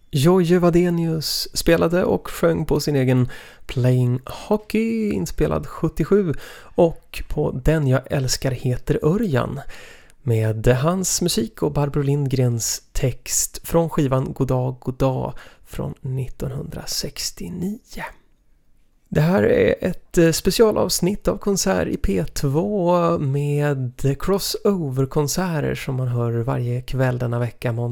Jojje Wadenius spelade och sjöng på sin egen Playing Hockey inspelad 77 och på Den jag älskar heter Örjan med hans musik och Barbro Lindgrens text från skivan Goddag Goddag från 1969. Det här är ett specialavsnitt av konsert i P2 med crossover-konserter som man hör varje kväll denna vecka.